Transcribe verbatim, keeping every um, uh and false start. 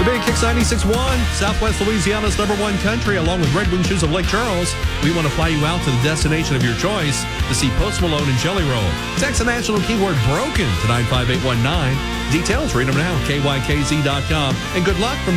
The Big Kicks ninety-six point one, Southwest Louisiana's number one country, along with Red Wing Shoes of Lake Charles. We want to fly you out to the destination of your choice to see Post Malone and Jelly Roll. Text the national keyword BROKEN to nine five eight one nine. Details, read them now, K Y K Z dot com. And good luck from